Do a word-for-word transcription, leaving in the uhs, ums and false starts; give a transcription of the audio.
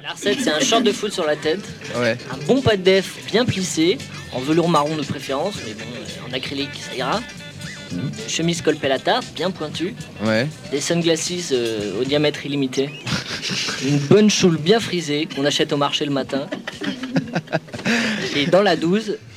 La recette, c'est un short de foot sur la tête, Ouais. un bon pas de def bien plissé, en velours marron de préférence, mais bon, euh, en acrylique, ça ira. Mmh. Chemise col à tarte, bien pointue. Ouais. Des sunglasses euh, au diamètre illimité. Une bonne choule bien frisée qu'on achète au marché le matin. Et dans la douze,